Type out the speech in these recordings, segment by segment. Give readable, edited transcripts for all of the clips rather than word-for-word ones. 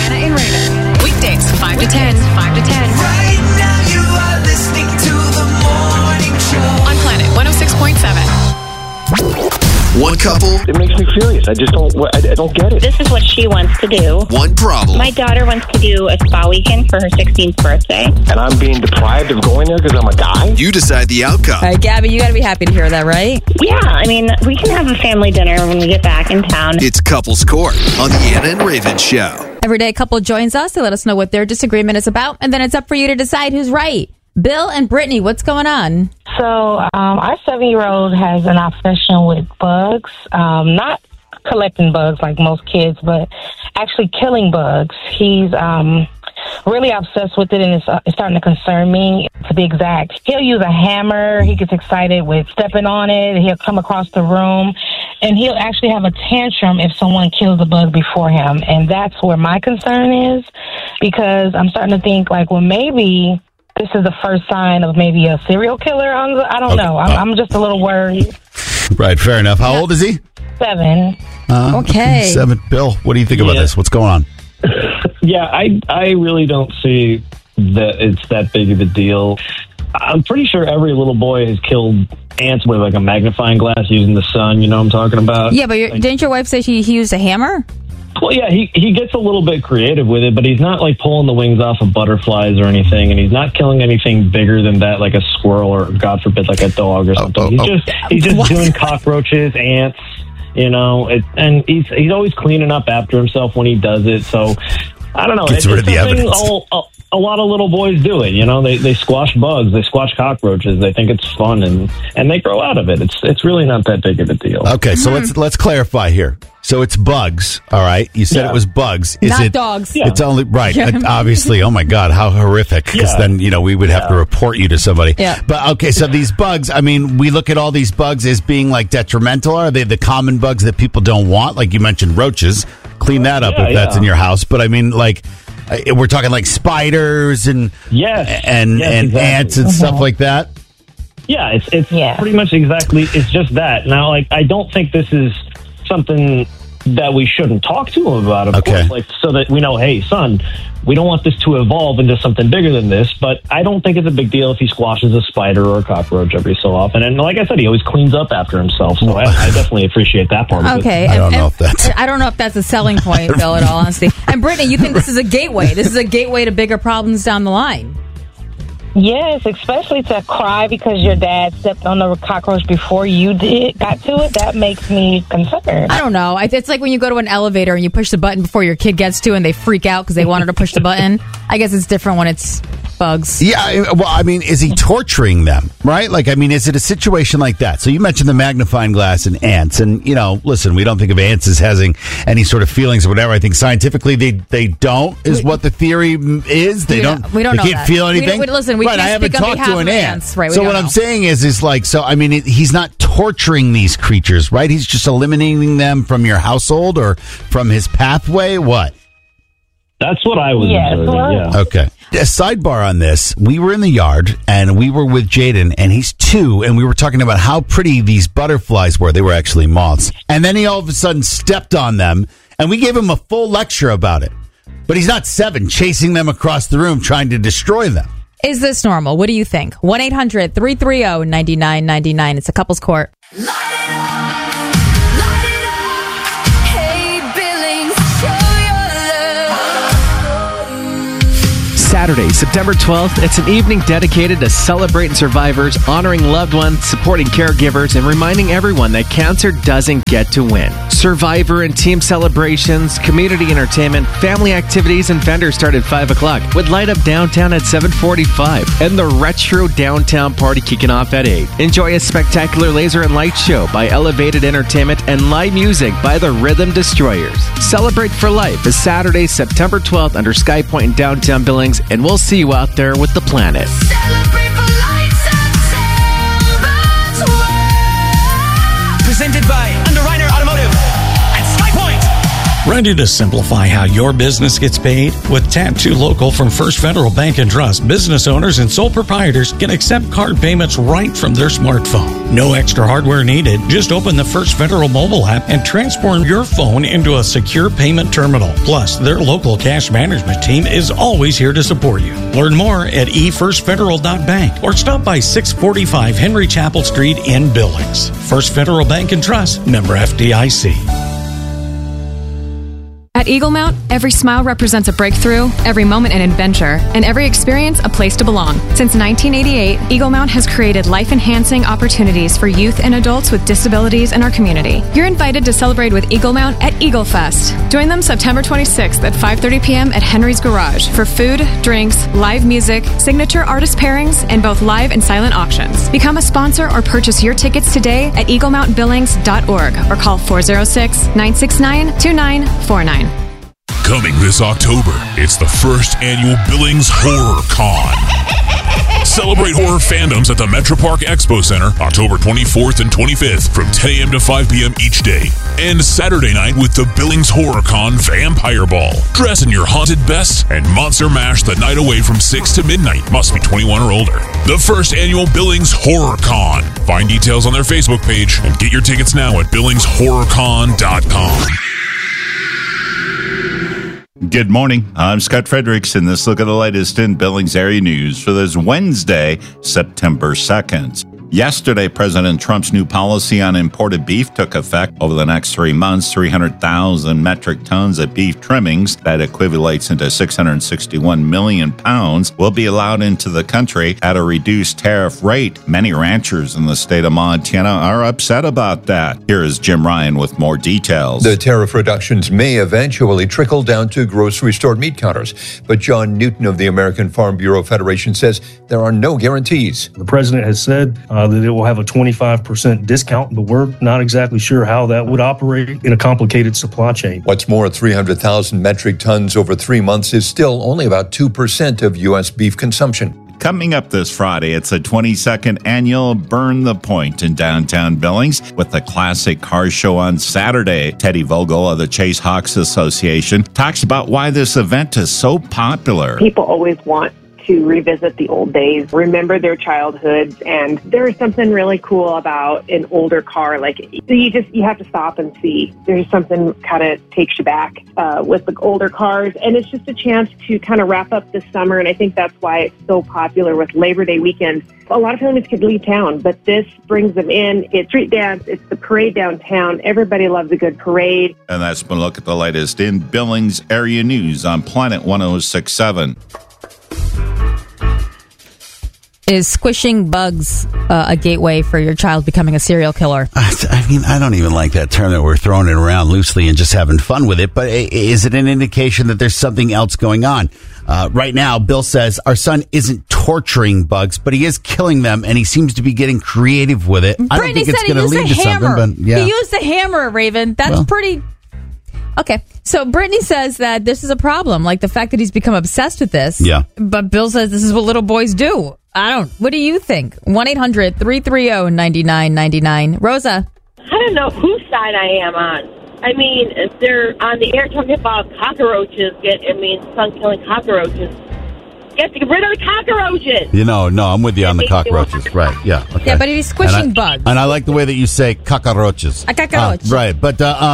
Jana and Raven. Weekdays 5 to 10. 5 to 10. Right now you are listening to the morning show. On Planet 106.7. One couple, It makes me furious. I don't get it. This is what she wants to do. one problem. My daughter wants to do a spa weekend for her 16th birthday. And I'm being deprived of going there because I'm a guy? You decide the outcome. All right, Gabby, you got to be happy to hear that, right? Yeah, I mean, we can have a family dinner when we get back in town. It's Couples Court on the Anna and Raven Show. Every day, a couple joins us to let us know what their disagreement is about, and then it's up for you to decide who's right. Bill and Brittany, what's going on? So our 7-year-old has an obsession with bugs, not collecting bugs like most kids, but actually killing bugs. He's really obsessed with it, and it's starting to concern me, to be exact. He'll use a hammer. He gets excited with stepping on it. He'll come across the room, and he'll actually have a tantrum if someone kills a bug before him. And that's where my concern is, because I'm starting to think, like, well, maybe this is the first sign of maybe a serial killer. I don't know. I'm just a little worried. Right, fair enough. How old is he? 7. Okay. 7. Bill, what do you think about this? What's going on? Yeah, I really don't see that it's that big of a deal. I'm pretty sure every little boy has killed ants with like a magnifying glass using the sun. You know what I'm talking about? Yeah, but didn't your wife say he used a hammer? Well, yeah, he gets a little bit creative with it, but he's not like pulling the wings off of butterflies or anything, and he's not killing anything bigger than that, like a squirrel or, God forbid, like a dog or something. He's just doing cockroaches, ants, you know, and he's always cleaning up after himself when he does it. So I don't know. Gets rid of the evidence. A lot of little boys do it. You know, they squash bugs, they squash cockroaches. They think it's fun, and they grow out of it. It's really not that big of a deal. Okay, so let's clarify here. So it's bugs, all right? You said it was bugs. Is Not it dogs. Yeah. It's only right. Obviously, oh my God, how horrific! Because then we would have to report you to somebody. Yeah. But okay, so these bugs. I mean, we look at all these bugs as being like detrimental. Are they the common bugs that people don't want? Like you mentioned, roaches. Clean that up if that's in your house. But I mean, like we're talking like spiders and exactly. ants and stuff like that. Yeah, it's pretty much exactly. It's just that. Now, like, I don't think this is something that we shouldn't talk to him about, of course, like, so that we know, hey, son, we don't want this to evolve into something bigger than this, but I don't think it's a big deal if he squashes a spider or a cockroach every so often. And like I said, he always cleans up after himself, so I definitely appreciate that part of it. Okay. I don't know if that's a selling point, Bill, in all honesty. And Brittany, you think this is a gateway? This is a gateway to bigger problems down the line? Yes, especially to cry because your dad stepped on the cockroach before you got to it. That makes me concerned. I don't know. It's like when you go to an elevator and you push the button before your kid gets to and they freak out because they wanted to push the button. I guess it's different when it's bugs. Yeah, well, I mean, is he torturing them, right? Like, I mean, is it a situation like that? So you mentioned the magnifying glass and ants, and, you know, listen, we don't think of ants as having any sort of feelings or whatever. I think scientifically they don't, is what the theory is. They don't know can't feel anything. Listen, we can't I haven't speak on talked to an ant. ants. Right, so what I'm saying is like, so, I mean, he's not torturing these creatures, right? He's just eliminating them from your household or from his pathway. What? That's what I was observing, yeah. Okay. A sidebar on this. We were in the yard, and we were with Jaden, and he's 2, and we were talking about how pretty these butterflies were. They were actually moths. And then he all of a sudden stepped on them, and we gave him a full lecture about it. But he's not 7, chasing them across the room, trying to destroy them. Is this normal? What do you think? 1-800-330-9999. It's a couples court. Saturday, September 12th, it's an evening dedicated to celebrating survivors, honoring loved ones, supporting caregivers, and reminding everyone that cancer doesn't get to win. Survivor and team celebrations, community entertainment, family activities, and vendors start at 5 o'clock with Light Up Downtown at 7:45 and the Retro Downtown Party kicking off at 8. Enjoy a spectacular laser and light show by Elevated Entertainment and live music by the Rhythm Destroyers. Celebrate for Life is Saturday, September 12th under Sky Point in downtown Billings, and we'll see you out there with the planet. Presented by Under Reiner Automotive at Sky Point. Ready to simplify how your business gets paid? With Tattoo Local from First Federal Bank and Trust, business owners and sole proprietors can accept card payments right from their smartphone. No extra hardware needed. Just open the First Federal mobile app and transform your phone into a secure payment terminal. Plus, their local cash management team is always here to support you. Learn more at efirstfederal.bank or stop by 645 Henry Chapel Street in Billings. First Federal Bank and Trust, member FDIC. At Eagle Mount, every smile represents a breakthrough, every moment an adventure, and every experience a place to belong. Since 1988, Eagle Mount has created life-enhancing opportunities for youth and adults with disabilities in our community. You're invited to celebrate with Eagle Mount at Eagle Fest. Join them September 26th at 5:30 p.m. at Henry's Garage for food, drinks, live music, signature artist pairings, and both live and silent auctions. Become a sponsor or purchase your tickets today at eaglemountbillings.org or call 406-969-2949. Coming this October, it's the first annual Billings Horror Con. Celebrate horror fandoms at the Metro Park Expo Center October 24th and 25th from 10 a.m. to 5 p.m. each day. And Saturday night with the Billings Horror Con Vampire Ball. Dress in your haunted best and Monster Mash the night away from 6 to midnight. Must be 21 or older. The first annual Billings Horror Con. Find details on their Facebook page and get your tickets now at billingshorrorcon.com. Good morning. I'm Scott Fredericks, and this look at the latest in Billings area news for this Wednesday, September 2nd. Yesterday, President Trump's new policy on imported beef took effect. Over the next 3 months, 300,000 metric tons of beef trimmings, that equivalates into 661 million pounds, will be allowed into the country at a reduced tariff rate. Many ranchers in the state of Montana are upset about that. Here is Jim Ryan with more details. The tariff reductions may eventually trickle down to grocery store meat counters, but John Newton of the American Farm Bureau Federation says there are no guarantees. The president has said that it will have a 25% discount, but we're not exactly sure how that would operate in a complicated supply chain. What's more, 300,000 metric tons over 3 months is still only about 2% of U.S. beef consumption. Coming up this Friday, it's a 22nd annual Burn the Point in downtown Billings with the classic car show on Saturday. Teddy Vogel of the Chase Hawks Association talks about why this event is so popular. People always want to revisit the old days, remember their childhoods, and there is something really cool about an older car. Like you have to stop and see. There's something kind of takes you back with the older cars, and it's just a chance to kind of wrap up the summer. And I think that's why it's so popular with Labor Day weekend. A lot of families could leave town, but this brings them in. It's street dance. It's the parade downtown. Everybody loves a good parade. And that's been a look at the latest in Billings area news on Planet 106.7. Is squishing bugs a gateway for your child becoming a serial killer? I mean, I don't even like that term that we're throwing it around loosely and just having fun with it, but is it an indication that there's something else going on? Right now, Bill says our son isn't torturing bugs, but he is killing them, and he seems to be getting creative with it. I don't think it's going to lead to something, but yeah. He used a hammer, Raven. That's pretty... Okay, so Brittany says that this is a problem, like the fact that he's become obsessed with this. Yeah. But Bill says this is what little boys do. What do you think? 1-800-330-9999. Rosa. I don't know whose side I am on. I mean, they're on the air talking about cockroaches. Son killing cockroaches. Get rid of the cockroaches. No, I'm with you on the cockroaches. Right, yeah. Okay. Yeah, but he's squishing bugs. And I like the way that you say cockroaches. A cockroach. Right, but...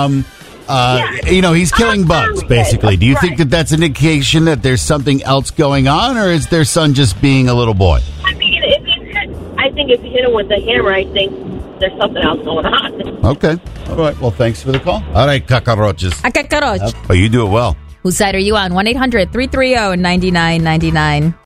he's killing bugs, basically. Do you think that that's an indication that there's something else going on, or is their son just being a little boy? I think if you hit him with the hammer, I think there's something else going on. Okay. All right. Well, thanks for the call. All right, cockroaches. A cockroach. Oh, you do it well. Whose side are you on? 1-800-330-9999.